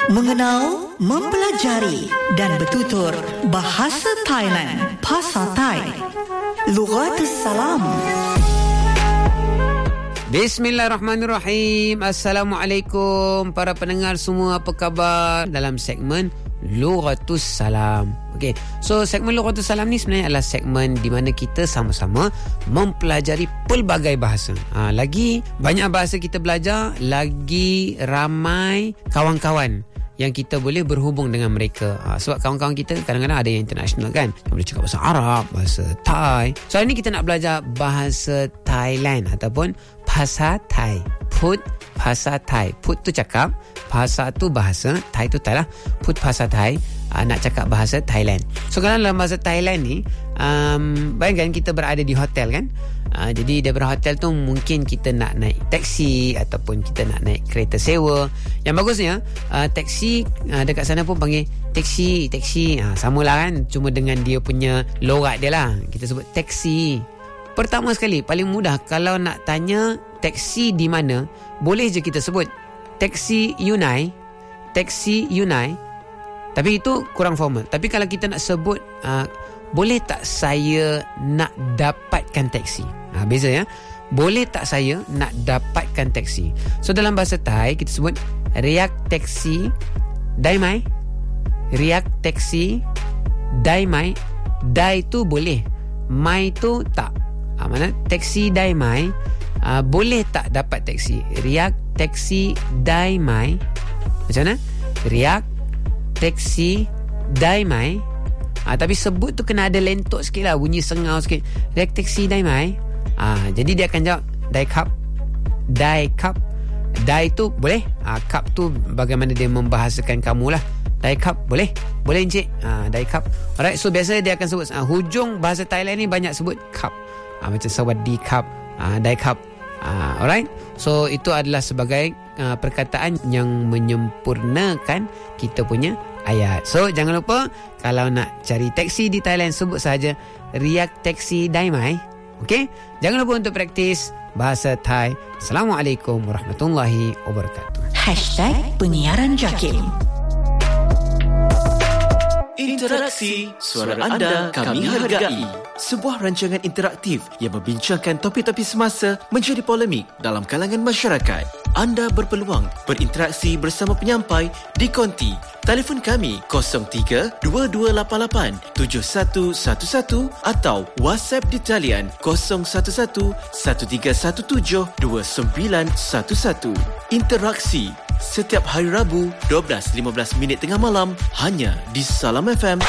Mengenal, mempelajari dan bertutur bahasa Thailand, Pasar Thai. Lughatus Salam. Bismillahirrahmanirrahim. Assalamualaikum para pendengar semua, apa khabar? Dalam segmen Lughatus Salam. Okey, so segmen Lughatus Salam ni sebenarnya adalah segmen di mana kita sama-sama mempelajari pelbagai bahasa. Lagi banyak bahasa kita belajar, lagi ramai kawan-kawan yang kita boleh berhubung dengan mereka. Sebab kawan-kawan kita kadang-kadang ada yang international kan, yang boleh cakap bahasa Arab, bahasa Thai. So hari ni kita nak belajar bahasa Thailand ataupun Pasar Thai. Put Pasar Thai. Put tu cakap, Pasar tu bahasa, Thai tu Thai lah. Put Pasar Thai, nak cakap bahasa Thailand. So kalau dalam bahasa Thailand ni, bayangkan kita berada di hotel kan. Jadi daripada hotel tu mungkin kita nak naik taksi ataupun kita nak naik kereta sewa. Yang bagusnya taksi dekat sana pun panggil taksi. Samalah kan, cuma dengan dia punya logat dia lah. Kita sebut taksi. Pertama sekali, paling mudah kalau nak tanya taksi di mana, boleh je kita sebut taksi Yunai. Tapi itu kurang formal. Tapi kalau kita nak sebut boleh tak saya nak dapatkan taksi? Beza ya. Boleh tak saya nak dapatkan taksi? So dalam bahasa Thai kita sebut riak taksi dai mai. Riak taksi dai mai. Dai tu boleh, mai tu tak. Mana taksi dai mai, boleh tak dapat taksi? Riak taksi dai mai. Macam mana? Riak taksi dai mai. Tapi sebut tu kena ada lentok sikit lah, bunyi sengau sikit. Riak taksi dai mai. Jadi dia akan jawab dai cup. Dai cup. Dai tu boleh. Cup tu bagaimana dia membahasakan kamu lah. Dai cup boleh. Boleh encik. Dai cup. Alright, so biasa dia akan sebut hujung bahasa Thailand ni banyak sebut cup. Macam sawadee cup, dai cup. Alright. So itu adalah sebagai perkataan yang menyempurnakan kita punya ayat. So jangan lupa kalau nak cari taksi di Thailand, sebut saja riak taksi dai mai. Okey? Jangan lupa untuk praktis bahasa Thai. Assalamualaikum warahmatullahi wabarakatuh. #penyiaran Jakim. Interaksi suara anda kami hargai. Sebuah rancangan interaktif yang membincangkan topik-topik semasa menjadi polemik dalam kalangan masyarakat. Anda berpeluang berinteraksi bersama penyampai di konti. Telefon kami 03-2288-7111 atau WhatsApp di talian 011-1317-2911. Interaksi setiap hari Rabu 12.15 tengah malam hanya di Salam FM.